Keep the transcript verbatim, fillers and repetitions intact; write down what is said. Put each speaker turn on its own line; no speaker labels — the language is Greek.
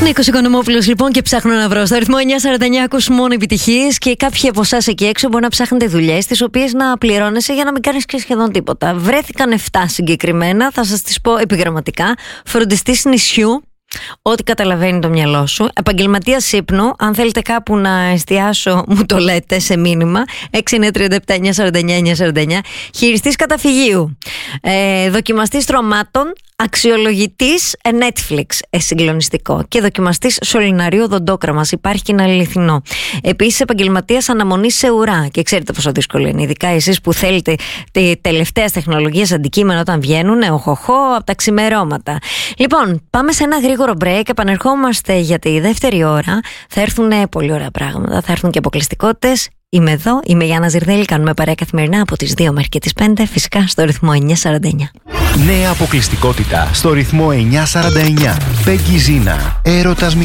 Νίκος Οικονομόπουλος λοιπόν και ψάχνω να βρω. Στο ρυθμό εννιά σαράντα εννιά ακούς μόνο επιτυχίες και κάποιοι από εσάς εκεί έξω μπορεί να ψάχνετε δουλειές τις οποίες να πληρώνεσαι για να μην κάνεις και σχεδόν τίποτα. Βρέθηκαν εφτά συγκεκριμένα, θα σας τις πω επιγραμματικά. Φροντιστής νησιού, ό,τι καταλαβαίνει το μυαλό σου. Επαγγελματίας ύπνου, αν θέλετε κάπου να εστιάσω, μου το λέτε σε μήνυμα. έξι εννιά τρία επτά εννιά σαράντα εννιά εννιά σαράντα εννιά. Χειριστής καταφυγίου. Ε, δοκιμαστής τρομάτων. Αξιολογητής Netflix, ε, συγκλονιστικό. Και δοκιμαστής σωληναρίου οδοντόκραμας. Υπάρχει και ένα αληθινό. Επίσης, επαγγελματίας αναμονής σε ουρά. Και ξέρετε πόσο δύσκολο είναι. Ειδικά εσείς που θέλετε τη τελευταία τεχνολογία αντικείμενα όταν βγαίνουν, οχοχό, από τα ξημερώματα. Λοιπόν, πάμε σε ένα γρήγορο break. Επανερχόμαστε για τη δεύτερη ώρα. Θα έρθουν πολύ ωραία πράγματα. Θα έρθουν και αποκλειστικότητες. Είμαι εδώ, είμαι η Γιάννα Ζιρδέλη. Κάνουμε παρέα καθημερινά από τις δύο μέχρι και τις πέντε. Φυσικά στο ρυθμό εννιά σαράντα εννιά.
Νέα αποκλειστικότητα στο ρυθμό εννιά σαράντα εννιά. Πέγγι Ζίνα. Έρωτας